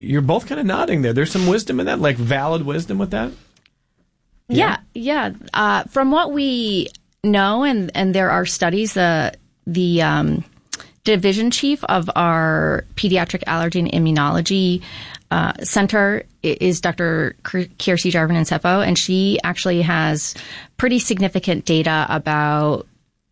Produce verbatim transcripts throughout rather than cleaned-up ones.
you're both kind of nodding there. There's some wisdom in that, like valid wisdom with that? Yeah, yeah. yeah. Uh, from what we know, and, and there are studies, the the um, division chief of our Pediatric Allergy and Immunology uh, Center is Doctor Kjersti Jarvinen-Seppo, and she actually has pretty significant data about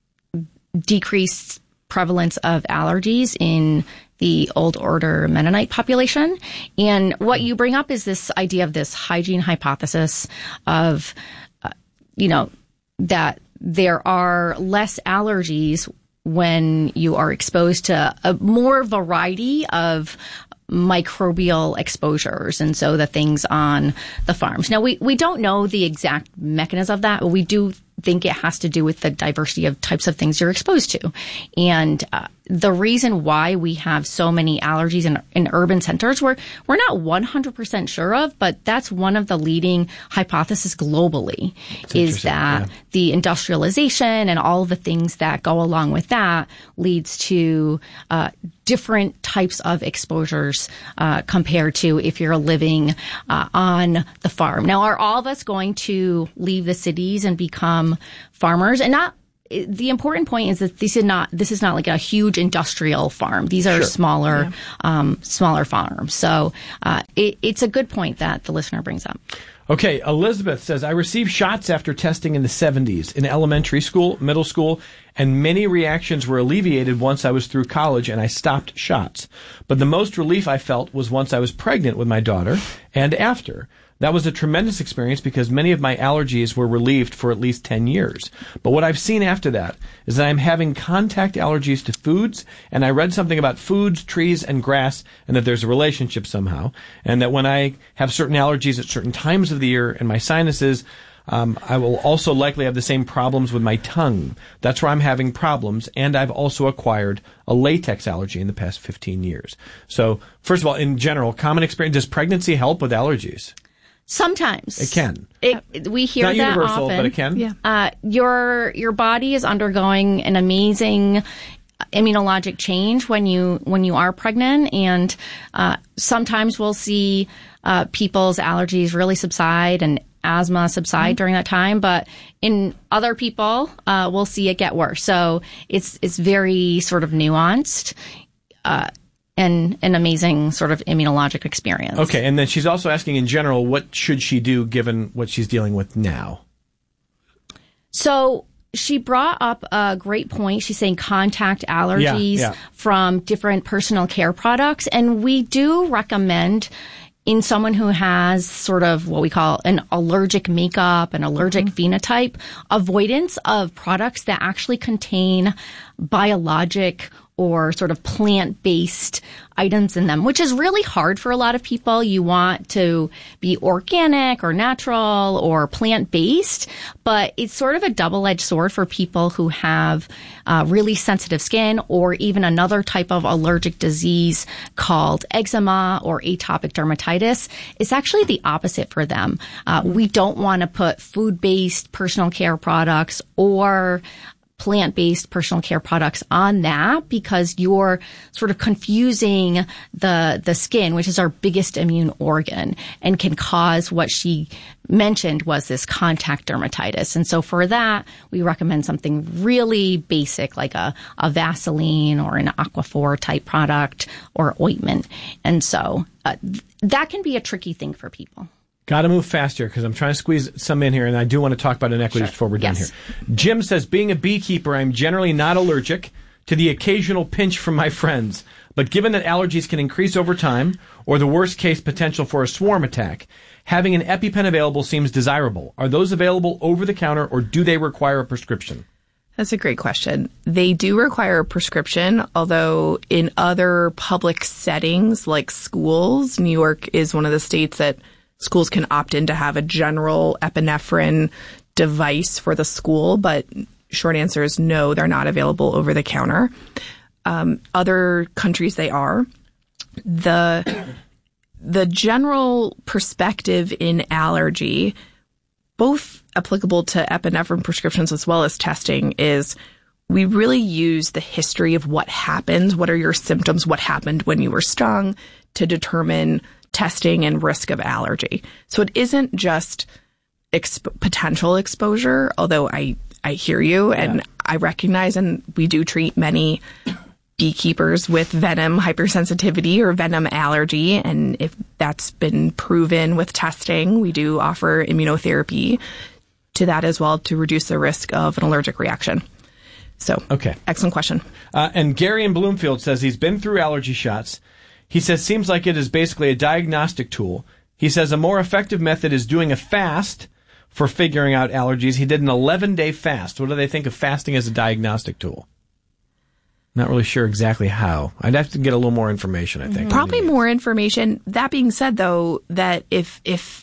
decreased prevalence of allergies in the old order Mennonite population. And what you bring up is this idea of this hygiene hypothesis of, uh, you know, that there are less allergies when you are exposed to a more variety of microbial exposures, and so the things on the farms. Now, we, we don't know the exact mechanism of that, but we do think it has to do with the diversity of types of things you're exposed to. And uh, the reason why we have so many allergies in, in urban centers, we're, we're not one hundred percent sure of, but that's one of the leading hypotheses globally, is that yeah. the industrialization and all the things that go along with that leads to uh, different types of exposures uh, compared to if you're living uh, on the farm. Now, are all of us going to leave the cities and become farmers? And not the important point is that this is not this is not like a huge industrial farm. These are sure. smaller yeah. um, smaller farms. So uh, it, it's a good point that the listener brings up. Okay, Elizabeth says, I received shots after testing in the seventies in elementary school, middle school, and many reactions were alleviated once I was through college and I stopped shots. But the most relief I felt was once I was pregnant with my daughter and after. That was a tremendous experience because many of my allergies were relieved for at least ten years. But what I've seen after that is that I'm having contact allergies to foods, and I read something about foods, trees, and grass, and that there's a relationship somehow, and that when I have certain allergies at certain times of the year in my sinuses, um, I will also likely have the same problems with my tongue. That's where I'm having problems, and I've also acquired a latex allergy in the past fifteen years. So, first of all, in general, common experience, does pregnancy help with allergies? Sometimes it can. It, we hear Not that universal, often. But it can. Yeah. Uh, your your body is undergoing an amazing immunologic change when you when you are pregnant, and uh, sometimes we'll see uh, people's allergies really subside and asthma subside mm-hmm. during that time. But in other people, uh, we'll see it get worse. So it's it's very sort of nuanced. Uh, And an amazing sort of immunologic experience. Okay, and then she's also asking in general, what should she do given what she's dealing with now? So she brought up a great point. She's saying contact allergies yeah, yeah. from different personal care products. And we do recommend in someone who has sort of what we call an allergic makeup, an allergic mm-hmm. phenotype, avoidance of products that actually contain biologic or sort of plant-based items in them, which is really hard for a lot of people. You want to be organic or natural or plant-based, but it's sort of a double-edged sword for people who have uh, really sensitive skin or even another type of allergic disease called eczema or atopic dermatitis. It's actually the opposite for them. Uh, we don't want to put food-based personal care products or plant-based personal care products on that because you're sort of confusing the the skin, which is our biggest immune organ, and can cause what she mentioned was this contact dermatitis. And so for that, we recommend something really basic like a, a Vaseline or an Aquaphor type product or ointment. And so uh, th- that can be a tricky thing for people. Got to move faster because I'm trying to squeeze some in here, and I do want to talk about inequities sure. before we're done yes. here. Jim says, being a beekeeper, I'm generally not allergic to the occasional pinch from my friends. But given that allergies can increase over time, or the worst case potential for a swarm attack, having an EpiPen available seems desirable. Are those available over the counter, or do they require a prescription? That's a great question. They do require a prescription, although in other public settings like schools, New York is one of the states that schools can opt in to have a general epinephrine device for the school, but short answer is no, they're not available over the counter. Um, other countries, they are. The, the general perspective in allergy, both applicable to epinephrine prescriptions as well as testing, is we really use the history of what happened, what are your symptoms, what happened when you were stung, to determine testing and risk of allergy. So it isn't just exp- potential exposure, although I, I hear you and yeah. I recognize, and we do treat many beekeepers with venom hypersensitivity or venom allergy. And if that's been proven with testing, we do offer immunotherapy to that as well to reduce the risk of an allergic reaction. So, okay. Excellent question. Uh, and Gary in Bloomfield says he's been through allergy shots. He says, seems like it is basically a diagnostic tool. He says a more effective method is doing a fast for figuring out allergies. He did an eleven-day fast. What do they think of fasting as a diagnostic tool? Not really sure exactly how. I'd have to get a little more information, I think. Probably more information. That being said, though, that if if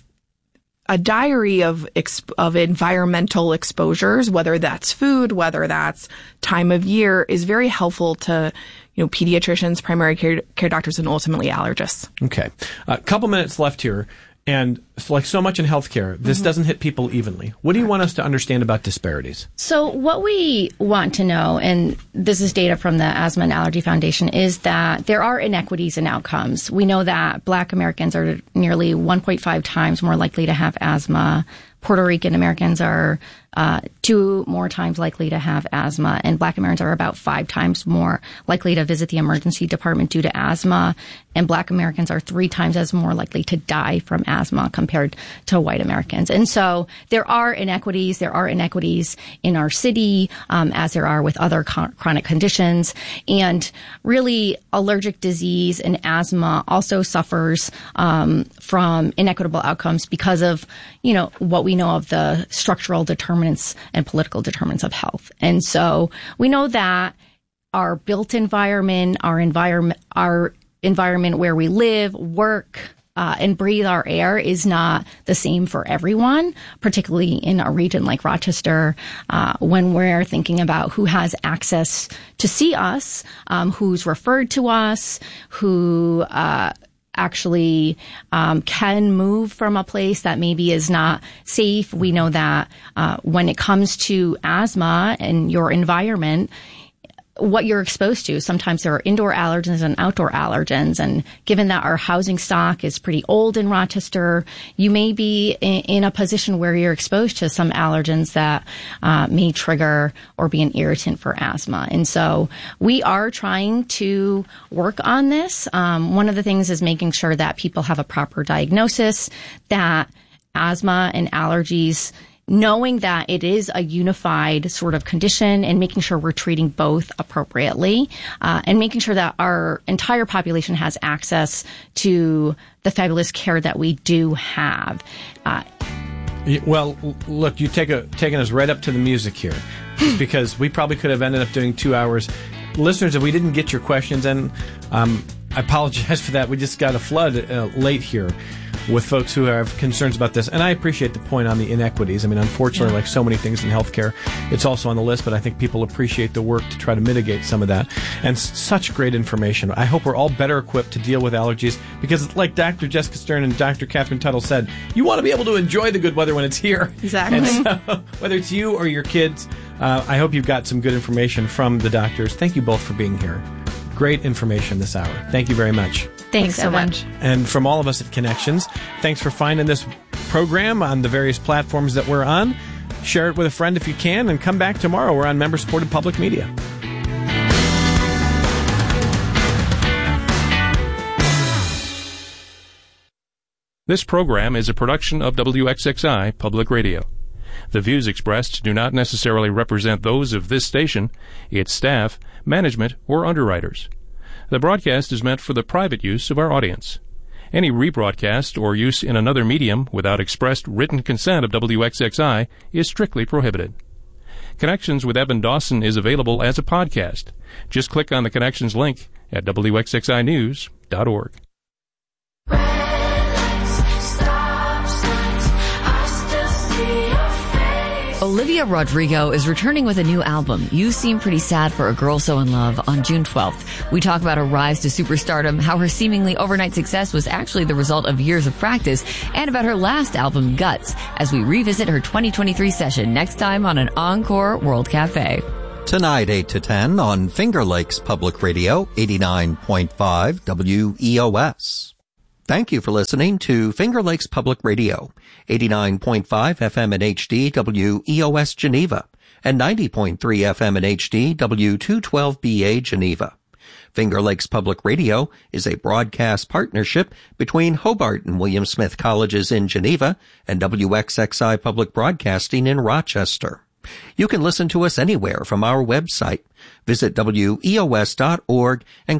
a diary of exp- of environmental exposures, whether that's food, whether that's time of year, is very helpful to, you know, pediatricians, primary care, care doctors, and ultimately allergists. Okay. A couple minutes left here. And like so much in healthcare, this mm-hmm. doesn't hit people evenly. What do you want us to understand about disparities? So what we want to know, and this is data from the Asthma and Allergy Foundation, is that there are inequities in outcomes. We know that Black Americans are nearly one point five times more likely to have asthma. Puerto Rican Americans are uh, two more times likely to have asthma, and Black Americans are about five times more likely to visit the emergency department due to asthma, and Black Americans are three times as more likely to die from asthma compared to white Americans. And so there are inequities. There are inequities in our city, um, as there are with other con- chronic conditions. And really, allergic disease and asthma also suffers um, from inequitable outcomes because of, you know, what we know of the structural determinants and political determinants of health. And so we know that our built environment, our environment, our environment where we live, work, uh, and breathe our air is not the same for everyone, particularly in a region like Rochester, uh, when we're thinking about who has access to see us, um, who's referred to us, who, uh, actually um, can move from a place that maybe is not safe. We know that uh, when it comes to asthma and your environment, what you're exposed to. Sometimes there are indoor allergens and outdoor allergens. And given that our housing stock is pretty old in Rochester, you may be in, in a position where you're exposed to some allergens that uh, may trigger or be an irritant for asthma. And so we are trying to work on this. Um, one of the things is making sure that people have a proper diagnosis, that asthma and allergies, knowing that it is a unified sort of condition and making sure we're treating both appropriately, uh, and making sure that our entire population has access to the fabulous care that we do have. Uh, well, look, you've take a, taken us right up to the music here, because we probably could have ended up doing two hours. Listeners, if we didn't get your questions, and um, I apologize for that. We just got a flood uh, late here with folks who have concerns about this. And I appreciate the point on the inequities. I mean, unfortunately, yeah. like so many things in healthcare, it's also on the list, but I think people appreciate the work to try to mitigate some of that. And s- such great information. I hope we're all better equipped to deal with allergies, because like Doctor Jessica Stern and Doctor Catherine Tuttle said, you want to be able to enjoy the good weather when it's here. Exactly. And so, whether it's you or your kids, uh, I hope you've got some good information from the doctors. Thank you both for being here. Great information this hour. Thank you very much. Thanks, Thanks so much. And from all of us at Connections, thanks for finding this program on the various platforms that we're on. Share it with a friend if you can, and come back tomorrow. We're on member-supported public media. This program is a production of W X X I Public Radio. The views expressed do not necessarily represent those of this station, its staff, management, or underwriters. The broadcast is meant for the private use of our audience. Any rebroadcast or use in another medium without expressed written consent of W X X I is strictly prohibited. Connections with Evan Dawson is available as a podcast. Just click on the Connections link at W X X I news dot org. Olivia Rodrigo is returning with a new album, You Seem Pretty Sad for a Girl So in Love, on June twelfth. We talk about her rise to superstardom, how her seemingly overnight success was actually the result of years of practice, and about her last album, Guts, as we revisit her twenty twenty-three session next time on an Encore World Cafe. Tonight, eight to ten on Finger Lakes Public Radio, eighty-nine point five W E O S. Thank you for listening to Finger Lakes Public Radio, eighty-nine point five F M in H D W E O S Geneva, and ninety point three F M in H D W two twelve B A Geneva. Finger Lakes Public Radio is a broadcast partnership between Hobart and William Smith Colleges in Geneva and W X X I Public Broadcasting in Rochester. You can listen to us anywhere from our website. Visit W E O S dot org and